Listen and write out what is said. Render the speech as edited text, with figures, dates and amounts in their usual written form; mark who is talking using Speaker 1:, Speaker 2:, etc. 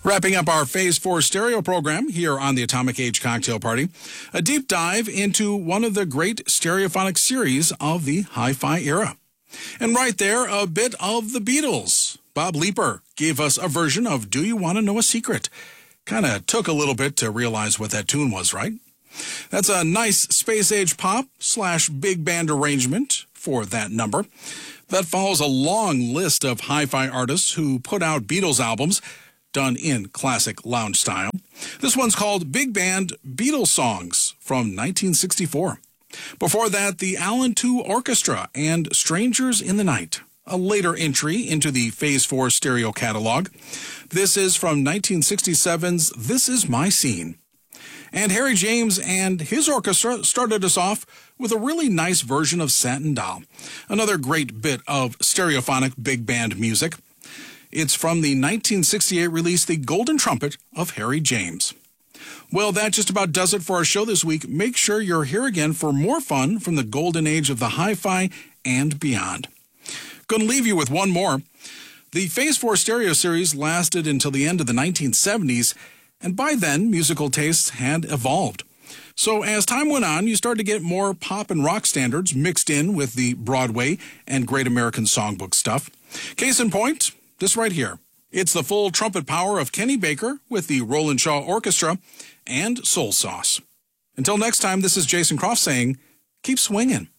Speaker 1: Wrapping up our Phase 4 stereo program here on the Atomic Age Cocktail Party, a deep dive into one of the great stereophonic series of the hi-fi era. And right there, a bit of the Beatles. Bob Leeper gave us a version of Do You Want to Know a Secret? Kind of took a little bit to realize what that tune was, right? That's a nice space-age pop / big band arrangement for that number. That follows a long list of hi-fi artists who put out Beatles albums done in classic lounge style. This one's called Big Band Beatles Songs from 1964. Before that, the Allen II Orchestra and Strangers in the Night, a later entry into the Phase 4 stereo catalog. This is from 1967's This Is My Scene. And Harry James and his orchestra started us off with a really nice version of Satin Doll, another great bit of stereophonic big band music. It's from the 1968 release, The Golden Trumpet of Harry James. Well, that just about does it for our show this week. Make sure you're here again for more fun from the golden age of the hi-fi and beyond. Going to leave you with one more. The Phase 4 stereo series lasted until the end of the 1970s, and by then, musical tastes had evolved. So as time went on, you started to get more pop and rock standards mixed in with the Broadway and Great American Songbook stuff. Case in point, this right here. It's the full trumpet power of Kenny Baker with the Roland Shaw Orchestra and Soul Sauce. Until next time, this is Jason Croft saying, keep swinging.